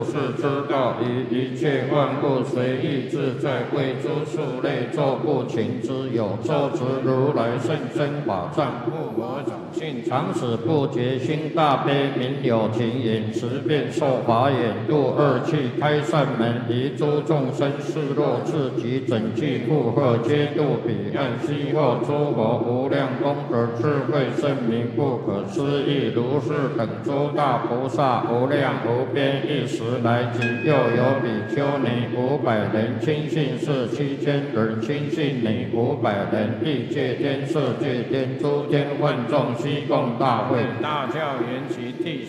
是之道，以一切万物随意自在，为诸数类作不勤之有，作之如来甚深法藏，故我种性常使不竭，心大悲，明有情眼，持变受法眼，度二气，开善门，离诸众生示若自己整具负荷，皆度彼岸，悉获诸佛无量功德智慧圣明不可思议，如是等诸大菩萨无量无边一时来及，又有比丘尼500人，亲信士7000人，亲信女500人，欲界天、色界天、诸天万众悉共大会。大教缘起第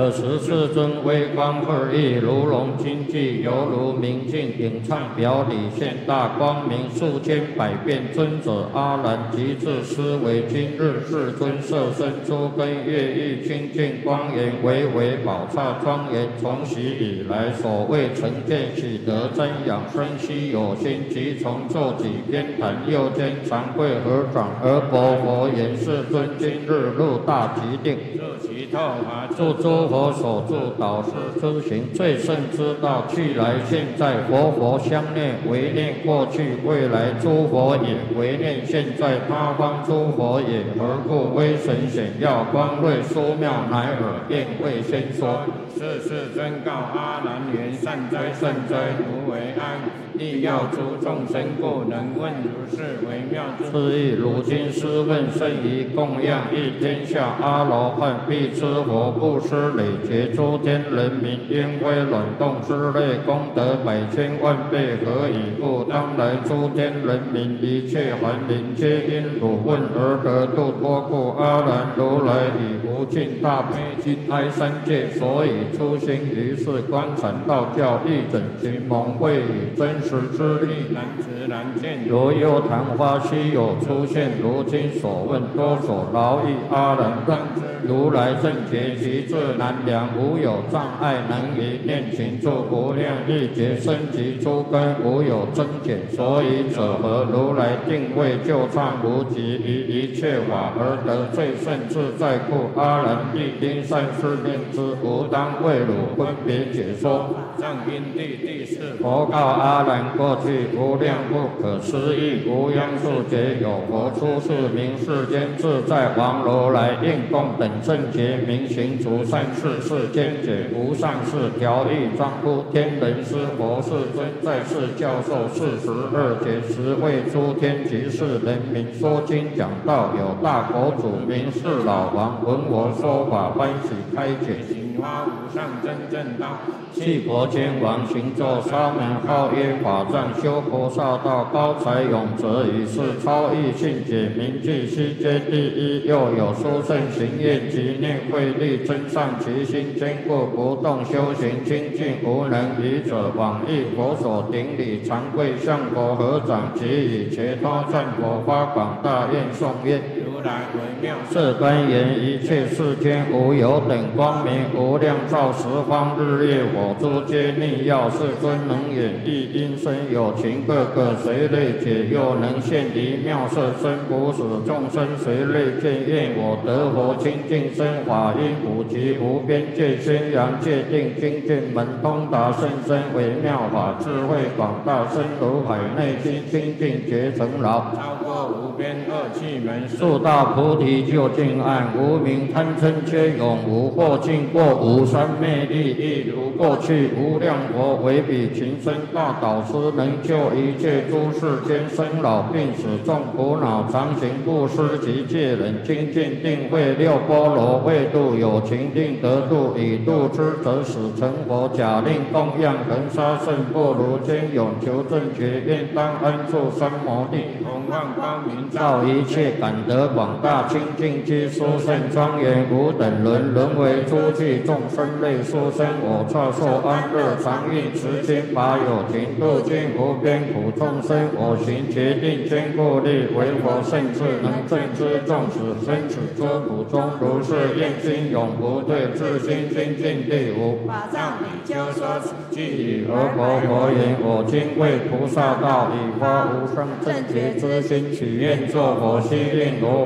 324尊微光二翼，如龙金髻，犹如明镜，顶唱表里，现大光明，数千百变尊者阿难，即至思维今日世尊色身，诸根乐意清净光颜，巍巍宝刹庄严，从昔以来所谓成见喜得增养生息有心，即从坐几边坛，右肩长跪合掌，而佛佛言：世尊今日入大吉定，入其透华，助诸佛所助导师之行最胜之道，去来现在佛佛相念，唯念过去未来诸佛也，唯念现在他方诸佛也。何故威神显耀光瑞殊妙，乃尔便未先说。世尊告阿难言：善哉善哉，如为安。亦要诸众生故能问如是微妙之意。如今师问甚于供养一天下阿罗汉，必知佛布施累劫诸天人民，烟灰卵动之类功德百千万倍，何以故？当来诸天人民一切凡灵，皆因汝问而得度脱故。阿难如来以无尽大悲心哀三界，所以初心于是观禅道教，一整群蒙会以真实之力难知难见。如幽昙花稀有出现，如今所问多所劳役。阿难让如来正觉其智难量，无有障碍能于念情住，无量亿劫生及诸根，无有增减。所以者何？如来定位就畅无极，于一切法而得最胜自在故。阿难必应善事念之，吾当为汝分别解说。藏因地第4，佛告阿难：过去无量不可思议无央数劫，有佛出世名世间自在王如来，应供等正觉明行除善事，世间解无上士调御庄乎天人师佛世尊，在世教授42节，时为诸天及世人民说经讲道。有大佛祖名是老王，闻我说法，欢喜开解，行发无上真正道。弃佛天王行咒沙门，号曰法藏，修菩萨道，高才永泽，以是超异性解，名具悉皆第一。又有殊胜行愿及念慧力，增上其心，坚固不动，修行清净无能愚者，往诣佛所顶礼，长跪向佛合掌，即以切他赞佛，发广大愿颂曰：如来为妙色端严，一切世间无有等光明，无量照十方日月火诸皆逆耀。世尊能演绎因身有情，各个随类解，又能现离妙色身，不使众生随类见。愿我得佛清净身，法音普及无边界，宣扬界定精进门，通达甚深微妙法，智慧广大，深如海，内心清净觉成劳，超过无边恶趣门，速到菩提究竟岸。无明贪嗔皆永无，或尽过无三昧力，亦如过去无量佛为彼情深大导师，能救一切诸世间生老病死众苦恼，常行布施及戒忍，精进定慧六波罗，为度有情定得度，以度之则使成佛。假令供养恒沙圣不如坚永求正觉，愿当安住三摩地，弘放光明照一切，感得广大清净及殊胜庄严，无等伦，沦为诸具众生类殊生。我刹受安乐，常运持心，法有情度尽无边苦众生。我行决定坚固力，为佛圣智，能正知众使生此诸苦中，如是愿心永不退，自心精进地无。法藏比丘说此句语，而佛言：我今为菩萨道，以发无上正觉之心，许愿作佛，悉令罗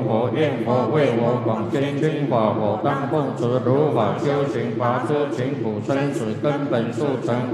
佛，愿佛为我广宣经法，我当奉持如法修行，拔诸勤苦生死根本速成。